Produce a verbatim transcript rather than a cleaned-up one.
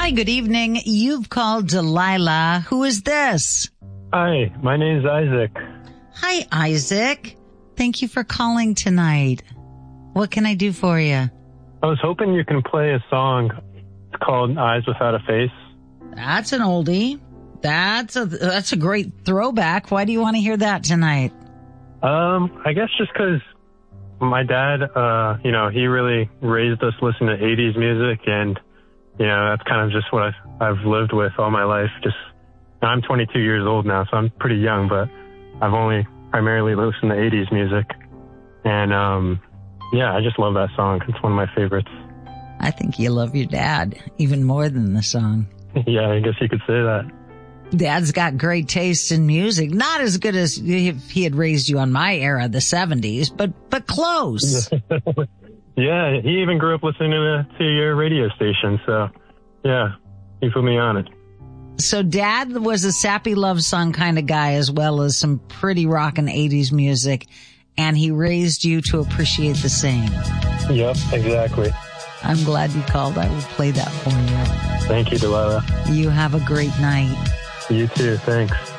Hi, good evening. You've called Delilah. Who is this? Hi, my name's Isaac. Hi, Isaac. Thank you for calling tonight. What can I do for you? I was hoping you can play a song. It's called Eyes Without a Face. That's an oldie. That's a that's a great throwback. Why do you want to hear that tonight? Um, I guess just 'cause my dad, uh, you know, he really raised us listening to eighties music, and you know, that's kind of just what I've, I've lived with all my life. Just I'm twenty-two years old now, so I'm pretty young, but I've only primarily listened to eighties music, and um, yeah, I just love that song. It's one of my favorites. I think you love your dad even more than the song. Yeah, I guess you could say that. Dad's got great taste in music. Not as good as if he had raised you on my era, the seventies, but but close. Yeah, he even grew up listening to, to your radio station, so yeah, he put me on it. So Dad was a sappy love song kind of guy, as well as some pretty rockin' eighties music, and he raised you to appreciate the same. Yep, exactly. I'm glad you called. I will play that for you. Thank you, Delilah. You have a great night. You too, thanks.